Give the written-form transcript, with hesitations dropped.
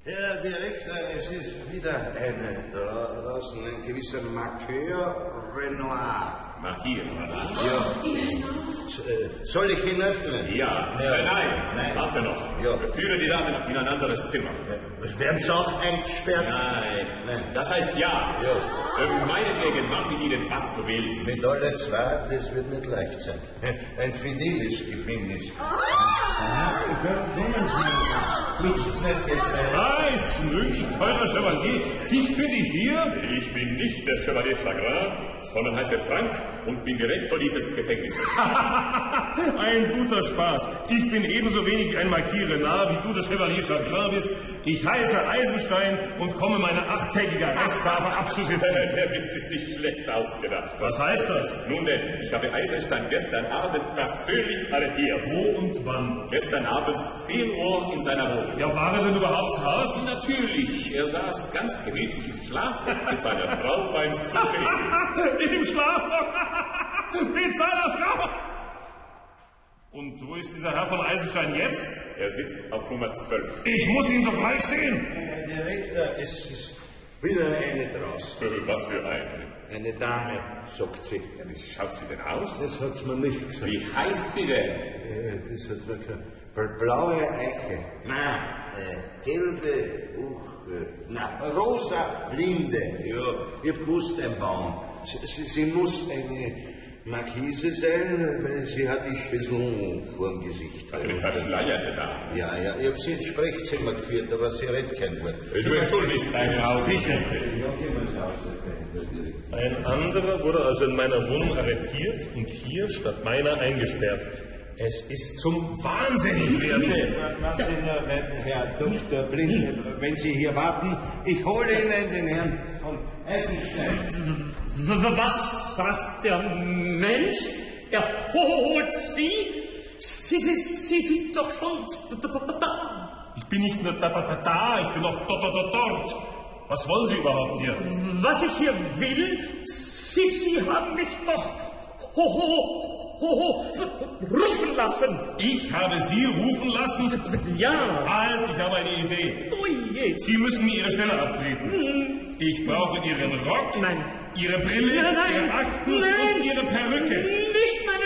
Herr Direktor, es ist wieder eine draußen, ein gewisser Marqueur Renoir. Marqueur, Ja. Soll ich ihn öffnen? Ja. Nein. Warte noch. Ja. Führe die Dame in ein anderes Zimmer. Werden Sie auch eingesperrt? Nein. Das heißt ja. Meinetwegen, mach mit ihnen, was du willst. Mit alle zwei, das wird nicht leicht sein. Ein fideles Gefängnis. Kommen Sie, Ist möglich, teurer Chevalier. Ich finde hier... Ich bin nicht der Chevalier Chagrin, sondern heiße Frank und bin Direktor dieses Gefängnisses. Ein guter Spaß. Ich bin ebenso wenig ein Marquis Renard, wie du der Chevalier Chagrin bist. Ich heiße Eisenstein und komme meine 8-tägige Reststrafe abzusitzen. Der Witz ist nicht schlecht ausgedacht. Was heißt das? Nun denn, ich habe Eisenstein gestern Abend persönlich arretiert. Wo und wann? Gestern abends 10 Uhr in seiner Wohnung. Ja, war er denn überhaupt zu Hause? Natürlich, er saß ganz gemütlich im Schlafrock mit seiner Frau beim Souper. Im Schlafrock? Mit seiner Frau? Und wo ist dieser Herr von Eisenstein jetzt? Er sitzt auf Nummer 12. Ich muss ihn sogleich sehen. Herr Direktor, es ist wieder eine draußen. Was für eine? Eine Dame, sagt sie. Ja, wie schaut sie denn aus? Das hat sie mir nicht gesagt. Wie heißt sie denn? Das hat wirklich blaue Eiche. Nein, gelbe, rosa Linde. Ja, ich hab gewusst, ein Baum. Sie muss eine Marquise sein, weil sie hat die Chaiselon vor dem Gesicht. Eine verschleierte Dame. Ja, ich hab sie ins Sprechzimmer geführt, aber sie redet kein Wort. Du entschuldigst deine Augen. Sicher. Ein anderer wurde also in meiner Wohnung arretiert und hier statt meiner eingesperrt. Es ist zum Wahnsinnigwerden. Warten Sie nur, Herr Dr. Blind, wenn Sie hier warten, ich hole Ihnen den Herrn von Eisenstein. Was sagt der Mensch? Er holt Sie? Sie sind doch schon da. Ich bin nicht nur da, ich bin noch dort. Was wollen Sie überhaupt hier? Was ich hier will, Sie haben mich doch rufen lassen. Ich habe Sie rufen lassen? Ja. Halt, ich habe eine Idee. Oje. Sie müssen mir Ihre Stelle abtreten. Ich brauche Ihren Rock, Nein. Ihre Brille, Nein. Ihre Akten Nein. und Ihre Perücke. Nicht meine